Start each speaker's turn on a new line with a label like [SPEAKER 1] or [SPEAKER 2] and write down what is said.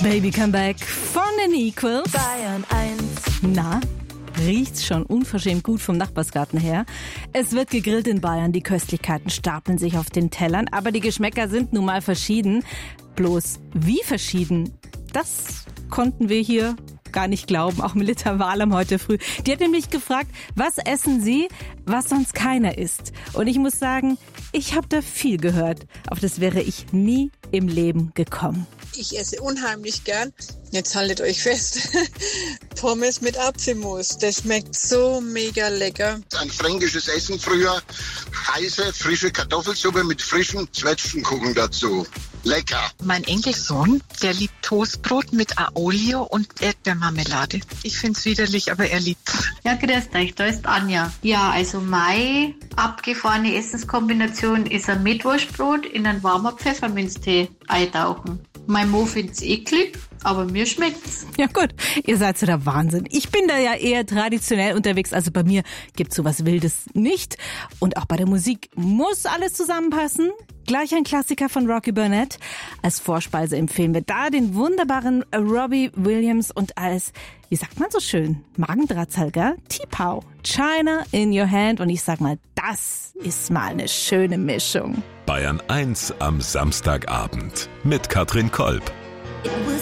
[SPEAKER 1] Baby Come Back von den Equals.
[SPEAKER 2] Bayern 1.
[SPEAKER 1] Na, riecht's schon unverschämt gut vom Nachbarsgarten her. Es wird gegrillt in Bayern, die Köstlichkeiten stapeln sich auf den Tellern, aber die Geschmäcker sind nun mal verschieden. Bloß wie verschieden, das konnten wir hier gar nicht glauben, auch Melita Wahlem heute früh. Die hat nämlich gefragt, was essen Sie, was sonst keiner isst? Und ich muss sagen, ich habe da viel gehört. Auf das wäre ich nie im Leben gekommen.
[SPEAKER 3] Ich esse unheimlich gern, jetzt haltet euch fest, Pommes mit Apfelmus. Das schmeckt so mega lecker.
[SPEAKER 4] Ein fränkisches Essen früher, heiße, frische Kartoffelsuppe mit frischen Zwetschgenkuchen dazu. Lecker.
[SPEAKER 5] Mein Enkelsohn, der liebt Toastbrot mit Aolio und Erdbeermarmelade. Ich find's widerlich, aber er liebt's.
[SPEAKER 6] Ja, grüß euch, da ist Anja. Ja, also meine abgefahrene Essenskombination ist ein Mettwurstbrot in einen warmen Pfefferminztee eintauchen. Mein Mo find's eklig, aber mir schmeckt's.
[SPEAKER 1] Ja gut, ihr seid so der Wahnsinn. Ich bin da ja eher traditionell unterwegs, also bei mir gibt's sowas Wildes nicht. Und auch bei der Musik muss alles zusammenpassen. Gleich ein Klassiker von Rocky Burnett. Als Vorspeise empfehlen wir da den wunderbaren Robbie Williams und als, wie sagt man so schön, Magendrahtsalger, T-Pow, China in Your Hand. Und ich sag mal, das ist mal eine schöne Mischung.
[SPEAKER 7] Bayern 1 am Samstagabend mit Katrin Kolb.
[SPEAKER 2] It was